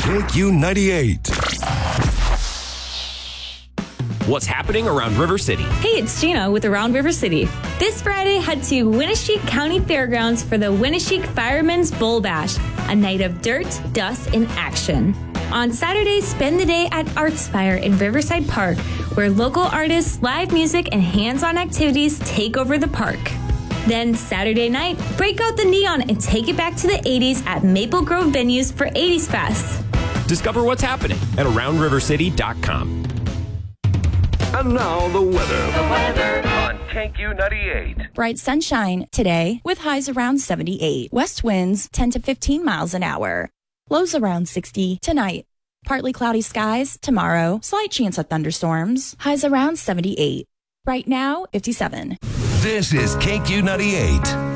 KQ98. What's happening around River City? Hey, it's Gina with Around River City. This Friday, head to Winneshiek County Fairgrounds for the Winneshiek Firemen's Bull Bash, a night of dirt, dust, and action. On Saturday, spend the day at Artspire in Riverside Park, where local artists, live music, and hands-on activities take over the park. Then Saturday night, break out the neon and take it back to the 80s at Maple Grove Venues for 80s Fest. Discover what's happening at AroundRiverCity.com. And now the weather on KQ98. Bright sunshine today with highs around 78. West winds 10 to 15 miles an hour. Lows around 60 tonight. Partly cloudy skies tomorrow. Slight chance of thunderstorms. Highs around 78. Right now, 57. This is KQ98.